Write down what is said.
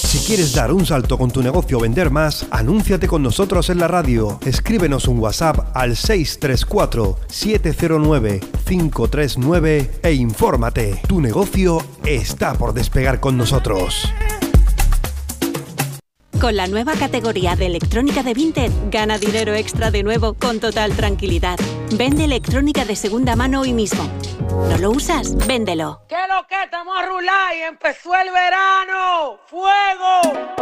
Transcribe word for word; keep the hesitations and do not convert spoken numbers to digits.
Si quieres dar un salto con tu negocio o vender más, anúnciate con nosotros en la radio. Escríbenos un WhatsApp al seis tres cuatro, siete cero nueve, cinco tres nueve e infórmate. Tu negocio está por despegar con nosotros. Con la nueva categoría de electrónica de Vinted, gana dinero extra de nuevo con total tranquilidad. Vende electrónica de segunda mano hoy mismo. ¿No lo usas? Véndelo. ¿Qué es lo que estamos a rular y empezó el verano? ¡Fuego!